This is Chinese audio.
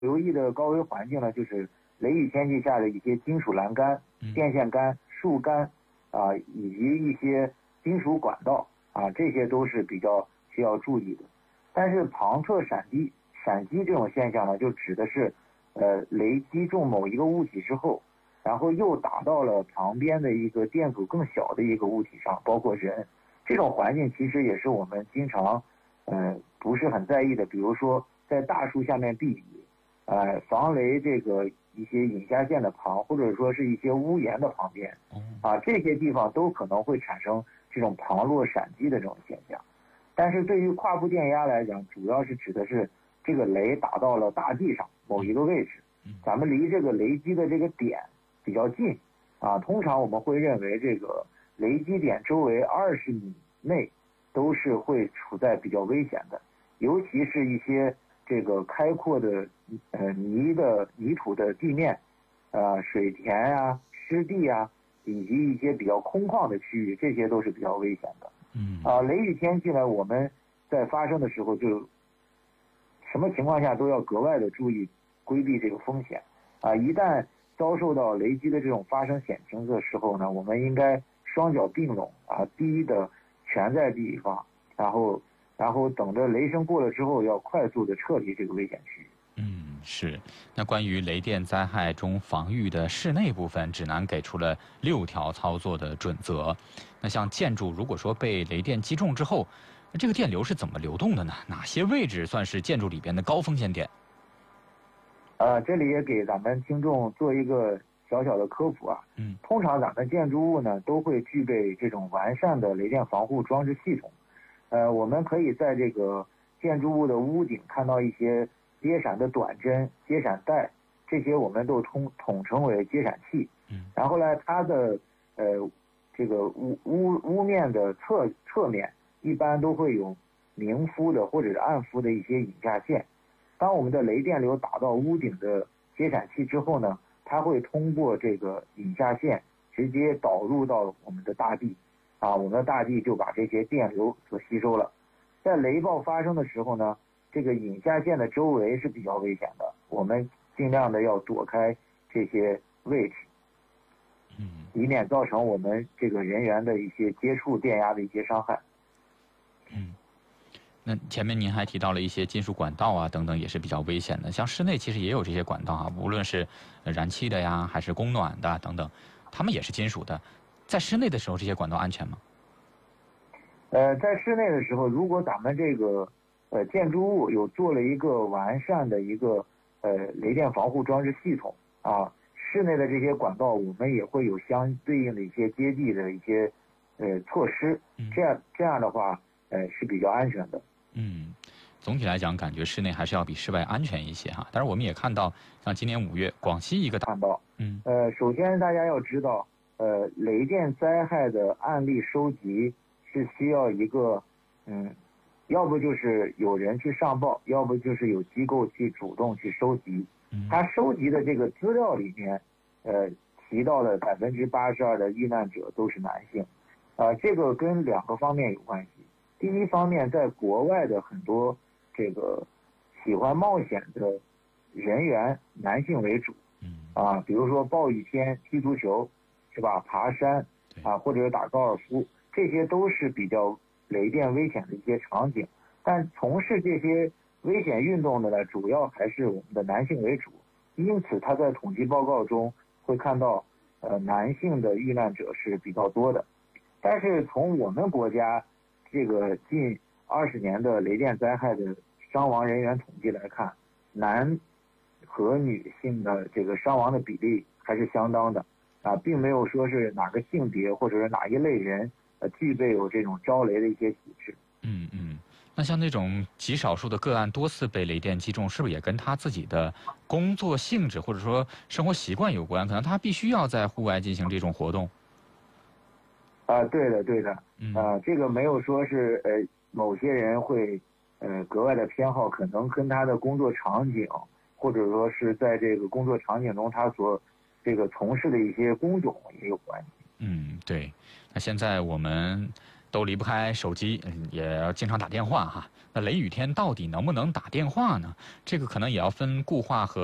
留意的高危环境呢，就是雷雨天气下的一些金属栏杆、电线杆、树干以及一些金属管道这些都是比较需要注意的。但是旁侧闪击这种现象呢，就指的是雷击中某一个物体之后，然后又打到了旁边的一个电阻更小的一个物体上，包括人。这种环境其实也是我们经常不是很在意的，比如说在大树下面避雨，防雷这个一些引下线的旁，或者说是一些屋檐的旁边这些地方都可能会产生这种旁落闪击的这种现象。但是对于跨步电压来讲，主要是指的是这个雷打到了大地上某一个位置，咱们离这个雷击的这个点比较近通常我们会认为这个雷击点周围20米内都是会处在比较危险的，尤其是一些这个开阔的泥土的地面水田湿地以及一些比较空旷的区域，这些都是比较危险的。雷雨天气呢，我们在发生的时候就什么情况下都要格外的注意规避这个风险一旦遭受到雷击的这种发生险情的时候呢，我们应该双脚并拢低的蜷在地方，然后等着雷声过了之后，要快速的撤离这个危险区域。 是。那关于雷电灾害中防御的室内部分，指南给出了6条操作的准则。那像建筑如果说被雷电击中之后，这个电流是怎么流动的呢？哪些位置算是建筑里边的高风险点？ 这里也给咱们听众做一个小小的科普通常咱们建筑物呢都会具备这种完善的雷电防护装置系统。我们可以在这个建筑物的屋顶看到一些接闪的短针、接闪带，这些我们都统称为接闪器。然后呢，它的这个屋面的侧面一般都会有明敷的或者是暗敷的一些引下线。当我们的雷电流打到屋顶的接闪器之后呢，它会通过这个引下线直接导入到我们的大地我们的大地就把这些电流所吸收了。在雷暴发生的时候呢，这个引下线的周围是比较危险的，我们尽量的要躲开这些位置，以免造成我们这个人员的一些接触电压的一些伤害。 那前面您还提到了一些金属管道等等，也是比较危险的。像室内其实也有这些管道无论是燃气的呀，还是供暖的等等，它们也是金属的。在室内的时候，这些管道安全吗？ 在室内的时候，如果咱们这个建筑物有做了一个完善的一个雷电防护装置系统室内的这些管道我们也会有相对应的一些接地的一些措施，这样的话是比较安全的。 总体来讲，感觉室内还是要比室外安全一些但是我们也看到，像今年5月，广西一个看到，首先大家要知道，雷电灾害的案例收集是需要一个，要不就是有人去上报，要不就是有机构去主动去收集。他收集的这个资料里面，提到了82%的遇难者都是男性，这个跟2个方面有关系。第一方面，在国外的很多这个喜欢冒险的人员，男性为主，比如说暴雨天踢足球，是吧？爬山或者是打高尔夫，这些都是比较雷电危险的一些场景。但从事这些危险运动的呢，主要还是我们的男性为主，因此他在统计报告中会看到，男性的遇难者是比较多的。但是从我们国家这个近20年的雷电灾害的伤亡人员统计来看，男和女性的这个伤亡的比例还是相当的并没有说是哪个性别或者是哪一类人具备有这种招雷的一些体质。 那像那种极少数的个案多次被雷电击中，是不是也跟他自己的工作性质或者说生活习惯有关？可能他必须要在户外进行这种活动。 对的，这个没有说是某些人会格外的偏好，可能跟他的工作场景，或者说是在这个工作场景中他所这个从事的一些工种也有关系。 对。那现在我们都离不开手机，也要经常打电话哈。那雷雨天到底能不能打电话呢？这个可能也要分固话和